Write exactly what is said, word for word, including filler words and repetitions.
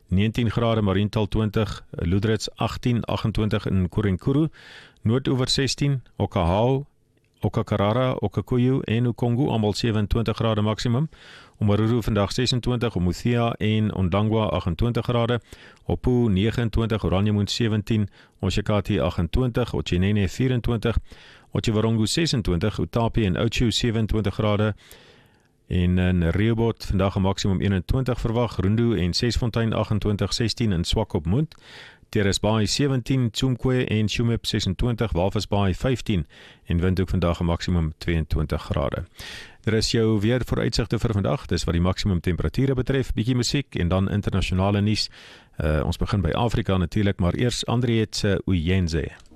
negentien grade, Mariental twintig, Loedrits agtien, agt-en-twintig in Korenkuru, Noordoever sestien, Okahau, Okakarara, Okakuyu en Ukongo, almal sewe-en-twintig grade maksimum. Omaruru vandag ses-en-twintig, Umuthia en Ondangwa agt-en-twintig grade, Opu nege-en-twintig, Oranjemund sewentien, Oshakati agt-en-twintig, Otjinene vyf-en-twintig, Otjiwarongo ses-en-twintig, Utapi en Oudtshoorn sewe-en-twintig grade, en in Rehoboth vandag 'n maksimum een-en-twintig verwag, Rundu en Sesfontein agt-en-twintig, sestien in Swakopmund, Terrace Bay sewentien, Tsumkwe en Shumip ses-en-twintig, Walvis Bay vyftien en Windhoek vandag 'n maksimum twee-en-twintig grade. Daar is jou weer vooruitsigte vir vandag, dis wat die maksimum temperature betref, bietjie musiek en dan internasionale nuus. Uh, ons begin by Afrika natuurlik, maar eers Andre het se Uyenze.